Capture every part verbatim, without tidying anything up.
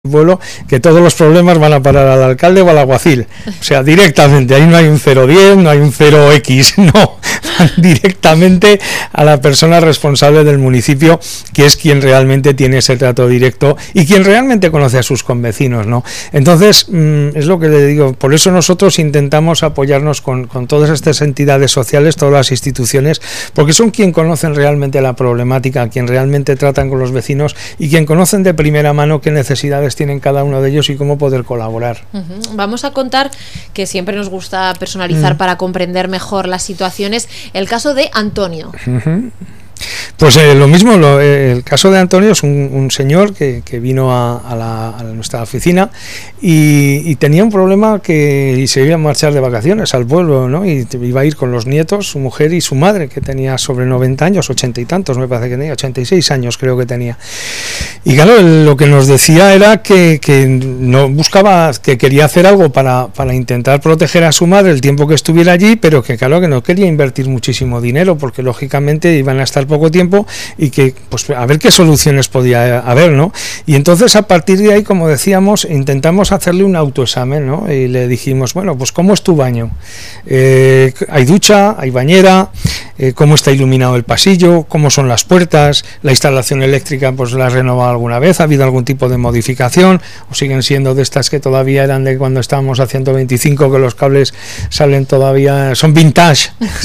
pueblo, que todos los problemas van a parar al alcalde o al alguacil, o sea, directamente, ahí no hay un cero diez, no hay un cero equis, no, directamente a la persona responsable del municipio, que es quien realmente tiene ese trato directo y quien realmente conoce a sus convecinos, ¿no? Entonces, mmm, es lo que le digo, por eso nosotros intentamos apoyarnos con, con todas estas entidades sociales, todas las instituciones, porque son quien conocen realmente la problemática, quien realmente tratan con los vecinos y quien conocen de primera mano qué necesidades tienen cada uno de ellos y cómo poder colaborar. Uh-huh. Vamos a contar, que siempre nos gusta personalizar uh-huh. para comprender mejor las situaciones, el caso de Antonio. Uh-huh. Pues eh, lo mismo, lo, eh, el caso de Antonio es un, un señor que, que vino a, a, la, a nuestra oficina y, y tenía un problema que y se iba a marchar de vacaciones al pueblo, ¿no? Y iba a ir con los nietos, su mujer y su madre, que tenía sobre noventa años, ochenta y tantos, me parece que tenía, ochenta y seis años creo que tenía. Y claro, lo que nos decía era que, que no buscaba, que quería hacer algo para, para intentar proteger a su madre el tiempo que estuviera allí, pero que claro que no quería invertir muchísimo dinero, porque lógicamente iban a estar poco tiempo y que pues a ver qué soluciones podía haber, ¿no? Y entonces a partir de ahí, como decíamos, intentamos hacerle un autoexamen, ¿no? Y le dijimos, bueno, pues ¿cómo es tu baño? Eh, ¿hay ducha? ¿Hay bañera? Eh, ¿Cómo está iluminado el pasillo? ¿Cómo son las puertas? ¿La instalación eléctrica pues la has renovado alguna vez? ¿Ha habido algún tipo de modificación? ¿O siguen siendo de estas que todavía eran de cuando estábamos a ciento veinticinco, que los cables salen todavía, son vintage?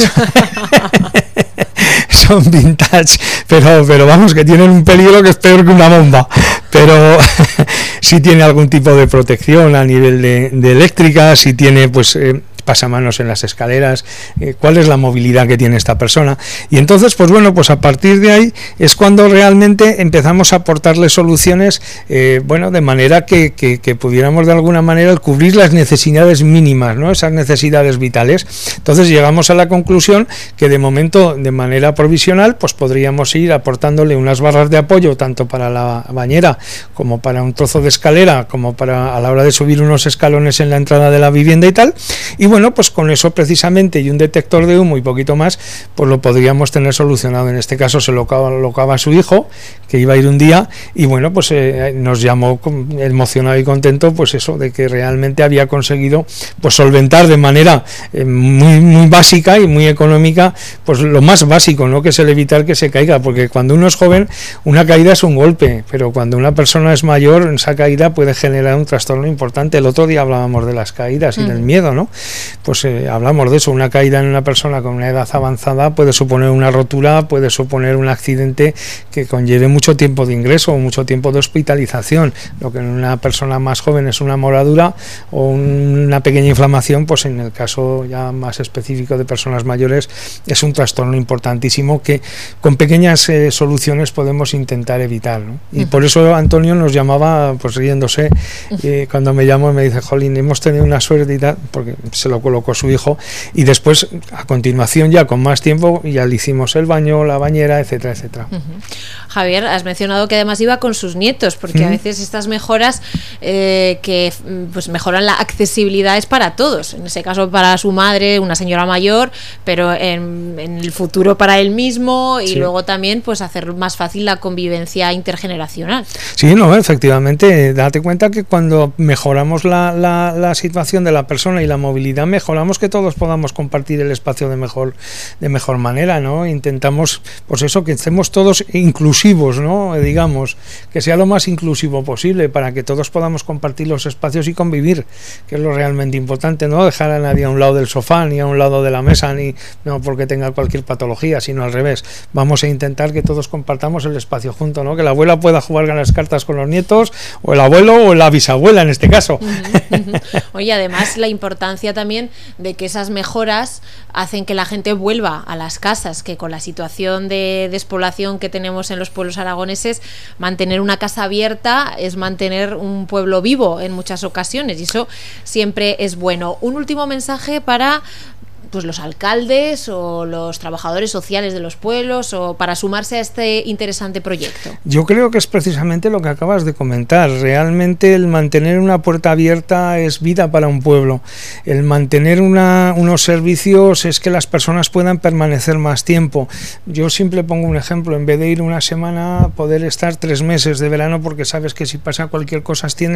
Son vintage, pero, pero vamos, que tienen un peligro que es peor que una bomba, pero si tiene algún tipo de protección a nivel de, de eléctrica, si tiene pues eh, pasamanos en las escaleras, eh, cuál es la movilidad que tiene esta persona. Y entonces, pues bueno, pues a partir de ahí es cuando realmente empezamos a aportarle soluciones, eh, bueno, de manera que, que, que pudiéramos de alguna manera cubrir las necesidades mínimas, ¿no? Esas necesidades vitales. Entonces llegamos a la conclusión que de momento, de manera provisional, pues podríamos ir aportándole unas barras de apoyo, tanto para la bañera, como para un trozo de escalera, como para a la hora de subir unos escalones en la entrada de la vivienda y tal. Y bueno, pues con eso precisamente y un detector de humo y poquito más, pues lo podríamos tener solucionado. En este caso se lo colocaba su hijo, que iba a ir un día, y bueno, pues eh, nos llamó emocionado y contento, pues eso, de que realmente había conseguido pues solventar de manera eh, muy, muy básica y muy económica, pues lo más básico, ¿no? Que es el evitar que se caiga, porque cuando uno es joven, una caída es un golpe, pero cuando una persona es mayor, esa caída puede generar un trastorno importante. El otro día hablábamos de las caídas y uh-huh. del miedo, ¿no? Pues eh, hablamos de eso, una caída en una persona con una edad avanzada puede suponer una rotura, puede suponer un accidente que conlleve mucho tiempo de ingreso o mucho tiempo de hospitalización. Lo que en una persona más joven es una moradura o una pequeña inflamación, pues en el caso ya más específico de personas mayores es un trastorno importantísimo que con pequeñas eh, soluciones podemos intentar evitar, ¿no? Y uh-huh. por eso Antonio nos llamaba pues riéndose, eh, cuando me llamó me dice, jolín, hemos tenido una suerte y tal, porque se lo colocó su hijo, y después a continuación ya con más tiempo ya le hicimos el baño, la bañera, etcétera, etcétera. Uh-huh. Javier, has mencionado que además iba con sus nietos, porque uh-huh. a veces estas mejoras eh, que pues mejoran la accesibilidad es para todos, en ese caso para su madre, una señora mayor, pero en, en el futuro para él mismo y sí. luego también pues hacer más fácil la convivencia intergeneracional. Sí, no, efectivamente, date cuenta que cuando mejoramos la, la, la situación de la persona y la movilidad, mejoramos que todos podamos compartir el espacio de mejor de mejor manera, ¿no? Intentamos, pues eso, que estemos todos inclusivos, ¿no? Digamos, que sea lo más inclusivo posible para que todos podamos compartir los espacios y convivir, que es lo realmente importante, no dejar a nadie a un lado del sofá, ni a un lado de la mesa, ni no porque tenga cualquier patología, sino al revés. Vamos a intentar que todos compartamos el espacio junto, ¿no? Que la abuela pueda jugar a las cartas con los nietos, o el abuelo, o la bisabuela en este caso. Uh-huh, uh-huh. Oye, además la importancia también de que esas mejoras hacen que la gente vuelva a las casas, que con la situación de despoblación que tenemos en los pueblos aragoneses, mantener una casa abierta es mantener un pueblo vivo en muchas ocasiones, y eso siempre es bueno. Un último mensaje para pues los alcaldes o los trabajadores sociales de los pueblos, o para sumarse a este interesante proyecto? Yo creo que es precisamente lo que acabas de comentar. Realmente el mantener una puerta abierta es vida para un pueblo. El mantener una, unos servicios es que las personas puedan permanecer más tiempo. Yo siempre pongo un ejemplo: en vez de ir una semana, poder estar tres meses de verano, porque sabes que si pasa cualquier cosa tienes